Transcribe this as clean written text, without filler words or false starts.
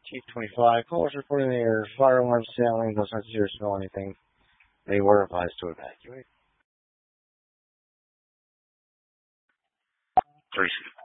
Chief 25, callers reporting the air, fire alarm sounding, those not hear or smell anything. They were advised to evacuate. 3